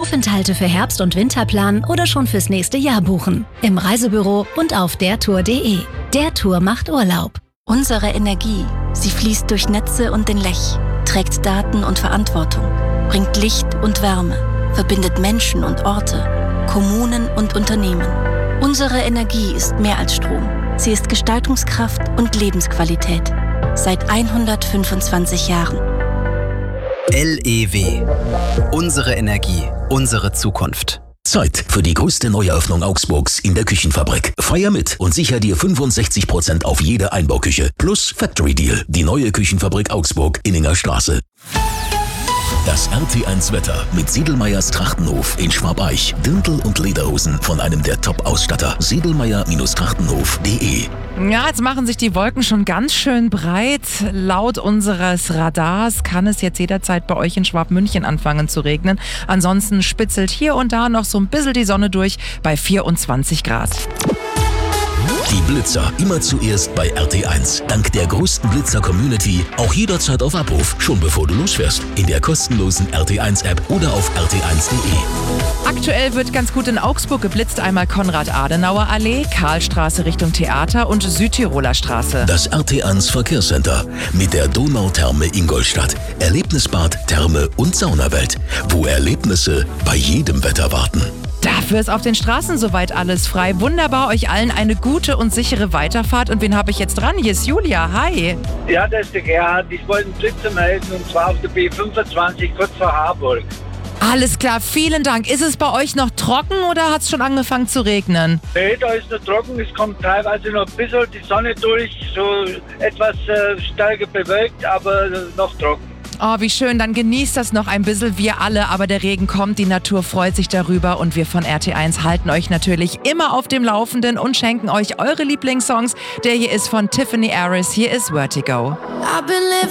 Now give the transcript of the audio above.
Aufenthalte für Herbst- und Winter planen oder schon fürs nächste Jahr buchen. Im Reisebüro und auf dertour.de. Der Tour macht Urlaub. Unsere Energie, sie fließt durch Netze und den Lech, trägt Daten und Verantwortung, bringt Licht und Wärme, verbindet Menschen und Orte, Kommunen und Unternehmen. Unsere Energie ist mehr als Strom. Sie ist Gestaltungskraft und Lebensqualität. Seit 125 Jahren. LEW. Unsere Energie, unsere Zukunft. Zeit für die größte Neueröffnung Augsburgs in der Küchenfabrik. Feier mit und sicher dir 65% auf jede Einbauküche. Plus Factory Deal, die neue Küchenfabrik Augsburg, Inninger Straße. Das RT1 Wetter mit Sedlmayrs Trachtenhof in Schwabeich. Dirndl und Lederhosen von einem der Top-Ausstatter. sedlmayer-trachtenhof.de. Ja, jetzt machen sich die Wolken schon ganz schön breit. Laut unseres Radars kann es jetzt jederzeit bei euch in Schwabmünchen anfangen zu regnen. Ansonsten spitzelt hier und da noch so ein bisschen die Sonne durch bei 24 Grad. Die Blitzer immer zuerst bei RT1. Dank der größten Blitzer-Community auch jederzeit auf Abruf, schon bevor du losfährst. In der kostenlosen RT1-App oder auf rt1.de. Aktuell wird ganz gut in Augsburg geblitzt. Einmal Konrad-Adenauer-Allee, Karlstraße Richtung Theater und Südtiroler Straße. Das RT1 Verkehrscenter mit der Donautherme Ingolstadt. Erlebnisbad, Therme und Saunawelt, wo Erlebnisse bei jedem Wetter warten. Dafür ist auf den Straßen soweit alles frei. Wunderbar, euch allen eine gute und sichere Weiterfahrt. Und wen habe ich jetzt dran? Hier ist Julia. Hi. Ja, das ist der Gerhard. Ich wollte einen Blitzer melden und zwar auf der B25 kurz vor Harburg. Alles klar, vielen Dank. Ist es bei euch noch trocken oder hat es schon angefangen zu regnen? Nee, da ist noch trocken. Es kommt teilweise noch ein bisschen die Sonne durch, so etwas stärker bewölkt, aber noch trocken. Oh, wie schön, dann genießt das noch ein bisschen, wir alle, aber der Regen kommt, die Natur freut sich darüber und wir von RT1 halten euch natürlich immer auf dem Laufenden und schenken euch eure Lieblingssongs. Der hier ist von Tiffany Harris, hier ist Vertigo.